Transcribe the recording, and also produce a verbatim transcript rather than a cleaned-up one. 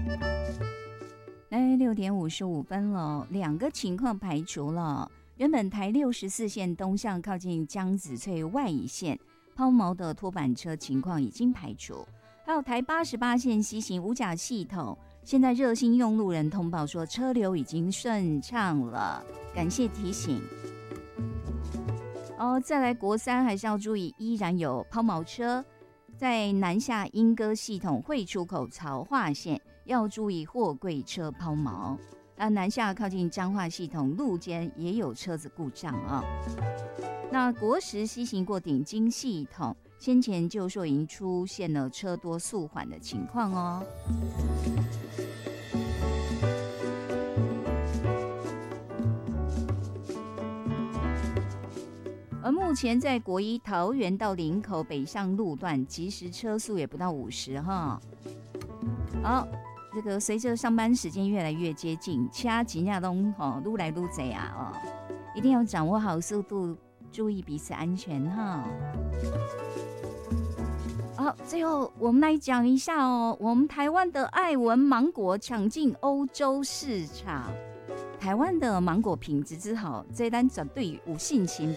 来，六点五十五分了，两个情况排除了。原本台六十四线东向靠近江子翠外乙线抛锚的拖板车情况已经排除，还有台八十八线西行五甲系统，现在热心用路人通报说车流已经顺畅了，感谢提醒。哦，再来国三还是要注意，依然有抛锚车在南下莺歌系统会出口槽化线，要注意货柜车抛锚。那南下靠近彰化系统路肩也有车子故障啊。那国十西行过顶金系统，先前就说已经出现了车多速缓的情况哦。而目前在国一桃园到林口北向路段，即时车速也不到五十哈。好，这个随着上班时间越来越接近，掐几下东哦，撸来撸贼啊哦，一定要掌握好速度，注意彼此安全哈。好，最后我们来讲一下哦，我们台湾的爱文芒果抢进欧洲市场。台湾的芒果品质之好，这单绝对有信心